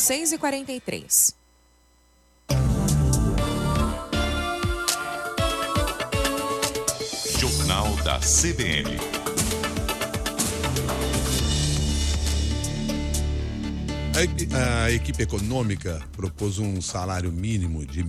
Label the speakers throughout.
Speaker 1: 6h43.
Speaker 2: Jornal da CBN.
Speaker 3: A equipe econômica propôs um salário mínimo de R$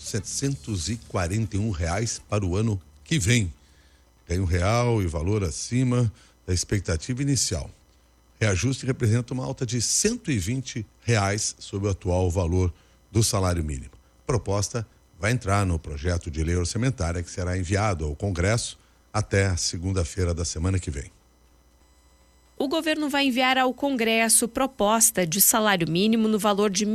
Speaker 3: 1.741 para o ano que vem. Ganho real e valor acima da expectativa inicial. Reajuste representa uma alta de R$ 120 sobre o atual valor do salário mínimo. A proposta vai entrar no projeto de lei orçamentária que será enviado ao Congresso até a segunda-feira da semana que vem.
Speaker 4: O governo vai enviar ao Congresso proposta de salário mínimo no valor de R$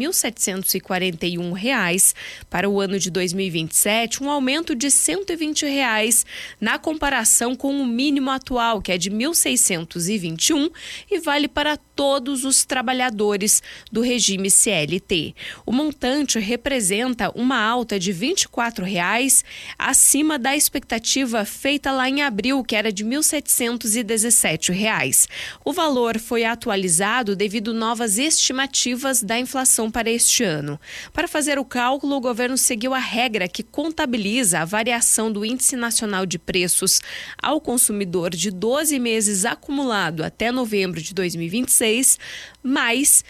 Speaker 4: 1.741 para o ano de 2027, um aumento de R$ 120 na comparação com o mínimo atual, que é de R$ 1.621 e vale para todos os trabalhadores do regime CLT. O montante representa uma alta de R$ 24 acima da expectativa feita lá em abril, que era de R$ 1.717. O valor foi atualizado devido a novas estimativas da inflação para este ano. Para fazer o cálculo, o governo seguiu a regra que contabiliza a variação do Índice Nacional de Preços ao consumidor de 12 meses acumulado até novembro de 2026, mais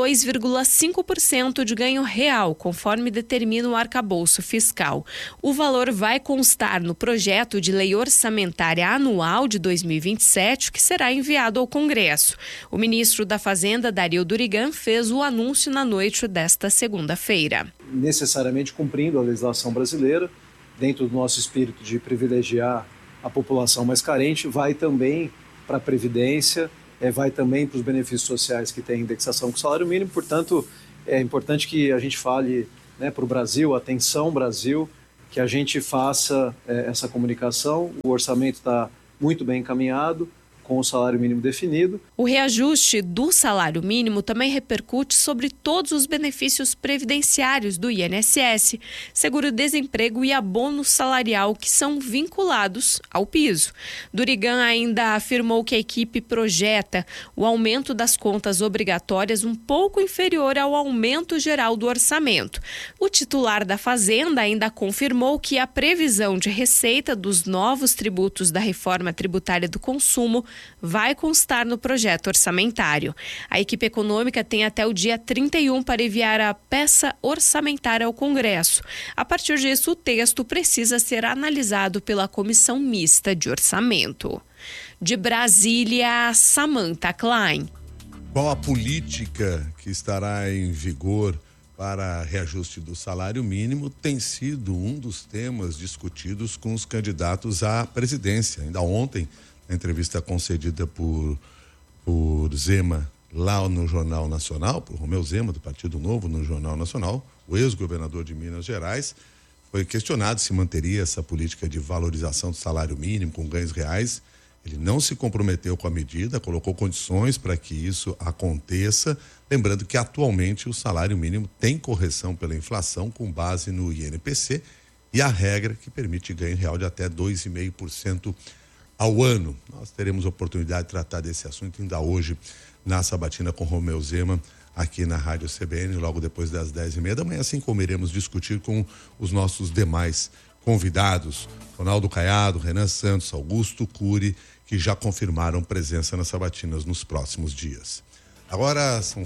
Speaker 4: 2,5% de ganho real, conforme determina o arcabouço fiscal. O valor vai constar no projeto de lei orçamentária anual de 2027, que será enviado ao Congresso. O ministro da Fazenda, Dario Durigan, fez o anúncio na noite desta segunda-feira.
Speaker 5: Necessariamente cumprindo a legislação brasileira, dentro do nosso espírito de privilegiar a população mais carente, vai também para a Previdência, vai também para os benefícios sociais que têm indexação com o salário mínimo. Portanto, é importante que a gente fale, para o Brasil, atenção Brasil, que a gente faça essa comunicação. O orçamento está muito bem encaminhado, com o salário mínimo definido.
Speaker 4: O reajuste do salário mínimo também repercute sobre todos os benefícios previdenciários do INSS, seguro-desemprego e abono salarial que são vinculados ao piso. Durigan ainda afirmou que a equipe projeta o aumento das contas obrigatórias um pouco inferior ao aumento geral do orçamento. O titular da Fazenda ainda confirmou que a previsão de receita dos novos tributos da reforma tributária do consumo vai constar no projeto orçamentário. A equipe econômica tem até o dia 31 para enviar a peça orçamentária ao Congresso. A partir disso, o texto precisa ser analisado pela Comissão Mista de Orçamento. De Brasília, Samantha Klein.
Speaker 3: Qual a política que estará em vigor para reajuste do salário mínimo tem sido um dos temas discutidos com os candidatos à presidência. Ainda ontem, na entrevista concedida por Zema lá no Jornal Nacional, por Romeu Zema, do Partido Novo, no Jornal Nacional, o ex-governador de Minas Gerais foi questionado se manteria essa política de valorização do salário mínimo com ganhos reais. Ele não se comprometeu com a medida, colocou condições para que isso aconteça, lembrando que atualmente o salário mínimo tem correção pela inflação com base no INPC e a regra que permite ganho real de até 2,5% ao ano. Nós teremos oportunidade de tratar desse assunto ainda hoje na sabatina com Romeu Zema, aqui na Rádio CBN, logo depois das 10h30 da manhã, assim como iremos discutir com os nossos demais convidados, Ronaldo Caiado, Renan Santos, Augusto Cury, que já confirmaram presença nas sabatinas nos próximos dias. Agora são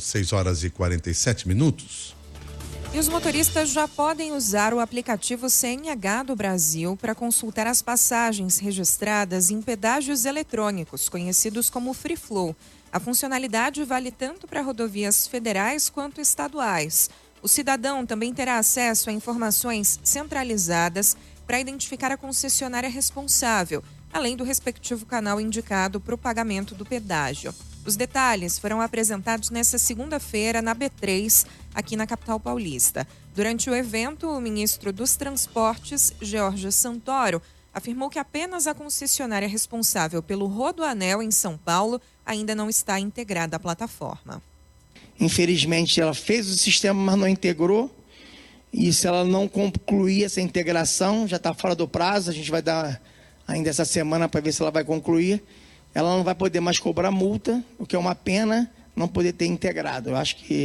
Speaker 3: 6h47.
Speaker 1: E os motoristas já podem usar o aplicativo CNH do Brasil para consultar as passagens registradas em pedágios eletrônicos, conhecidos como Free Flow. A funcionalidade vale tanto para rodovias federais quanto estaduais. O cidadão também terá acesso a informações centralizadas para identificar a concessionária responsável, além do respectivo canal indicado para o pagamento do pedágio. Os detalhes foram apresentados nesta segunda-feira na B3, aqui na capital paulista. Durante o evento, o ministro dos Transportes, Jorge Santoro, afirmou que apenas a concessionária responsável pelo Rodoanel em São Paulo ainda não está integrada à plataforma.
Speaker 6: Infelizmente, ela fez o sistema, mas não integrou. E se ela não concluir essa integração, já está fora do prazo, a gente vai dar ainda essa semana para ver se ela vai concluir. Ela não vai poder mais cobrar multa, o que é uma pena não poder ter integrado. Eu acho que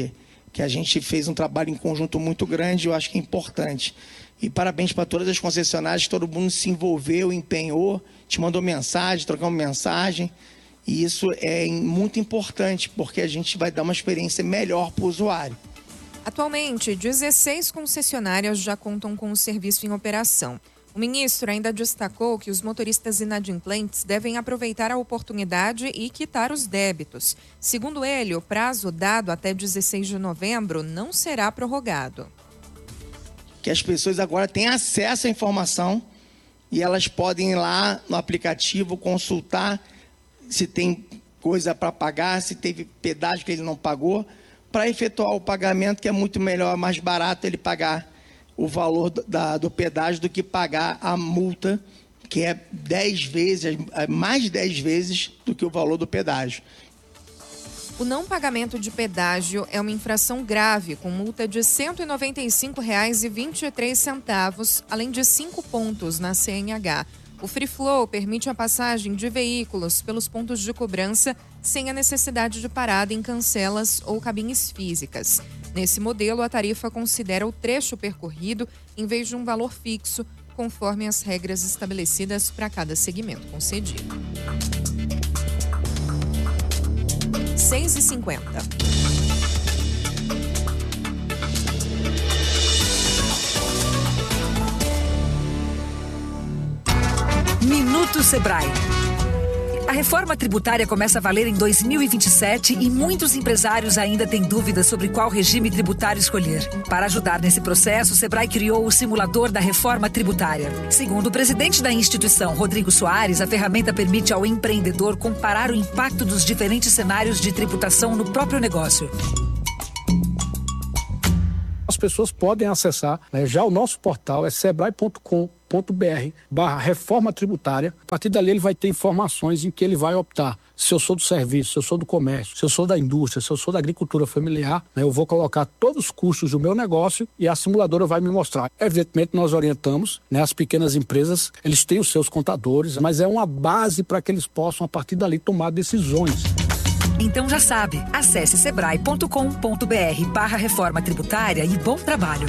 Speaker 6: que a gente fez um trabalho em conjunto muito grande, eu acho que é importante. E parabéns para todas as concessionárias, todo mundo se envolveu, empenhou, te mandou mensagem, trocamos mensagem. E isso é muito importante, porque a gente vai dar uma experiência melhor para o usuário.
Speaker 1: Atualmente, 16 concessionárias já contam com o serviço em operação. O ministro ainda destacou que os motoristas inadimplentes devem aproveitar a oportunidade e quitar os débitos. Segundo ele, o prazo dado até 16 de novembro não será prorrogado.
Speaker 6: Que as pessoas agora têm acesso à informação e elas podem ir lá no aplicativo consultar se tem coisa para pagar, se teve pedágio que ele não pagou, para efetuar o pagamento, que é muito melhor, mais barato ele pagar o valor do pedágio do que pagar a multa, que é 10 vezes, mais de 10 vezes do que o valor do pedágio.
Speaker 1: O não pagamento de pedágio é uma infração grave, com multa de R$ 195,23, além de 5 pontos na CNH. O Free Flow permite a passagem de veículos pelos pontos de cobrança sem a necessidade de parada em cancelas ou cabines físicas. Nesse modelo, a tarifa considera o trecho percorrido em vez de um valor fixo, conforme as regras estabelecidas para cada segmento concedido. 6h50.
Speaker 7: Minuto Sebrae. A reforma tributária começa a valer em 2027 e muitos empresários ainda têm dúvidas sobre qual regime tributário escolher. Para ajudar nesse processo, o Sebrae criou o simulador da reforma tributária. Segundo o presidente da instituição, Rodrigo Soares, a ferramenta permite ao empreendedor comparar o impacto dos diferentes cenários de tributação no próprio negócio.
Speaker 8: As pessoas podem acessar, já o nosso portal é sebrae.com.br/reforma tributária. A partir dali ele vai ter informações em que ele vai optar. Se eu sou do serviço, se eu sou do comércio, se eu sou da indústria, se eu sou da agricultura familiar, eu vou colocar todos os custos do meu negócio e a simuladora vai me mostrar. Evidentemente nós orientamos, as pequenas empresas, eles têm os seus contadores, mas é uma base para que eles possam a partir dali tomar decisões.
Speaker 7: Então já sabe, acesse sebrae.com.br/reforma tributária e bom trabalho.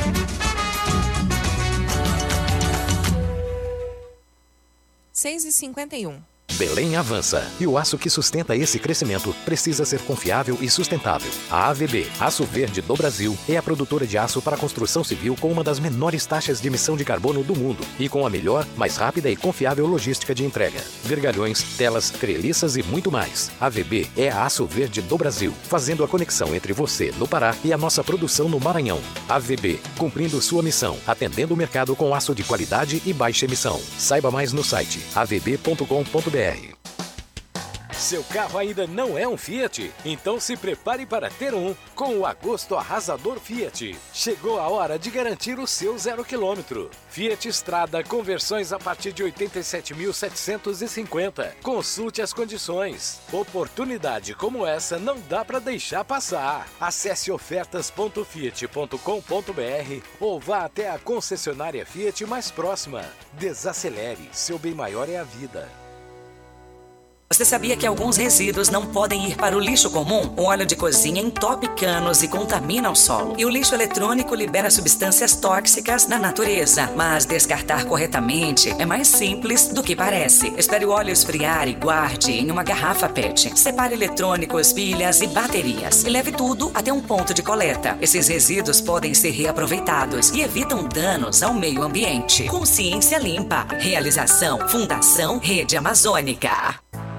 Speaker 1: 6h51.
Speaker 9: Belém avança e o aço que sustenta esse crescimento precisa ser confiável e sustentável. A AVB, Aço Verde do Brasil, é a produtora de aço para construção civil com uma das menores taxas de emissão de carbono do mundo e com a melhor, mais rápida e confiável logística de entrega. Vergalhões, telas, treliças e muito mais. A AVB é a Aço Verde do Brasil, fazendo a conexão entre você no Pará e a nossa produção no Maranhão. AVB, cumprindo sua missão, atendendo o mercado com aço de qualidade e baixa emissão. Saiba mais no site avb.com.br. Seu carro ainda não é um Fiat? Então se prepare para ter um com o Agosto Arrasador Fiat. Chegou a hora de garantir o seu 0 km. Fiat Strada com versões a partir de 87.750. Consulte as condições. Oportunidade como essa não dá para deixar passar. Acesse ofertas.fiat.com.br ou vá até a concessionária Fiat mais próxima. Desacelere, seu bem maior é a vida.
Speaker 10: Você sabia que alguns resíduos não podem ir para o lixo comum? O óleo de cozinha entope canos e contamina o solo. E o lixo eletrônico libera substâncias tóxicas na natureza. Mas descartar corretamente é mais simples do que parece. Espere o óleo esfriar e guarde em uma garrafa PET. Separe eletrônicos, pilhas e baterias. E leve tudo até um ponto de coleta. Esses resíduos podem ser reaproveitados e evitam danos ao meio ambiente. Consciência Limpa. Realização Fundação Rede Amazônica.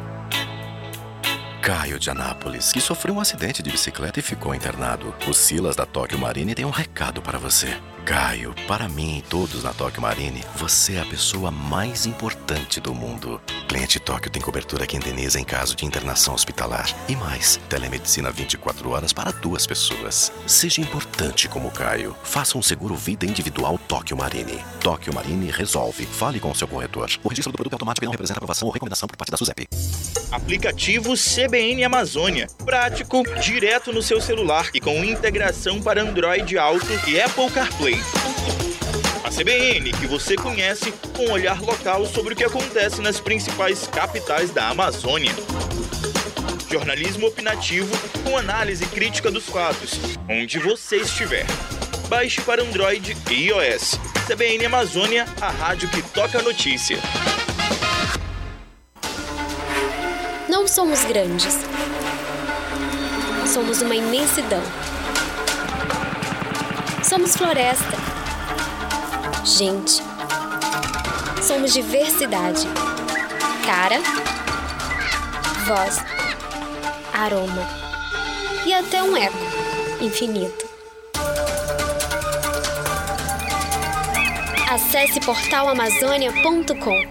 Speaker 11: Caio de Anápolis, que sofreu um acidente de bicicleta e ficou internado. O Silas da Tóquio Marine tem um recado para você. Caio, para mim e todos na Tóquio Marine, você é a pessoa mais importante do mundo. Cliente Tóquio tem cobertura que indeniza em caso de internação hospitalar. E mais, telemedicina 24 horas para 2 pessoas. Seja importante como Caio. Faça um seguro vida individual Tóquio Marine. Tóquio Marine resolve. Fale com o seu corretor. O registro do produto automático não representa aprovação ou recomendação por parte da SUSEP.
Speaker 12: Aplicativo CBN Amazônia. Prático, direto no seu celular e com integração para Android Auto e Apple CarPlay. A CBN, que você conhece, com um olhar local sobre o que acontece nas principais capitais da Amazônia. Jornalismo opinativo com análise crítica dos fatos, onde você estiver. Baixe para Android e iOS. CBN Amazônia, a rádio que toca a notícia.
Speaker 13: Não somos grandes. Somos uma imensidão. Somos floresta. Gente. Somos diversidade. Cara, voz, aroma e até um eco infinito. Acesse portalamazônia.com.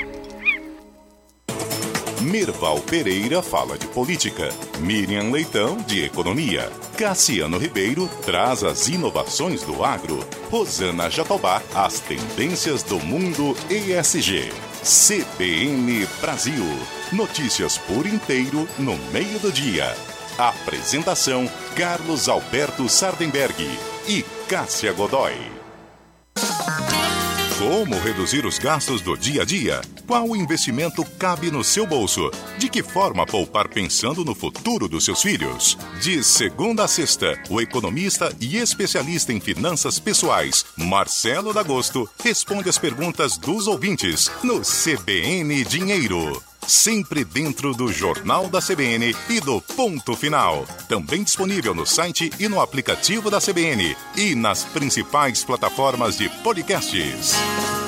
Speaker 2: Mirval Pereira fala de política, Miriam Leitão de economia, Cassiano Ribeiro traz as inovações do agro, Rosana Jatobá as tendências do mundo ESG. CBN Brasil, notícias por inteiro no meio do dia. Apresentação Carlos Alberto Sardenberg e Cássia Godoy. Como reduzir os gastos do dia a dia? Qual investimento cabe no seu bolso? De que forma poupar pensando no futuro dos seus filhos? De segunda a sexta, o economista e especialista em finanças pessoais, Marcelo D'Agosto, responde as perguntas dos ouvintes no CBN Dinheiro. Sempre dentro do Jornal da CBN e do Ponto Final. Também disponível no site e no aplicativo da CBN e nas principais plataformas de podcasts.